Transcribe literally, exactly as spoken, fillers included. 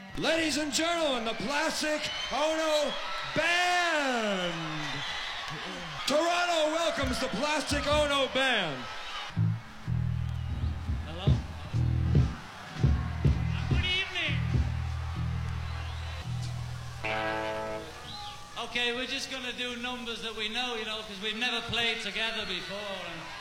Ladies and gentlemen, the Plastic Ono Band! Toronto welcomes the Plastic Ono Band. Hello? Good evening. Okay, we're just going to do numbers that we know, you know, because we've never played together before. And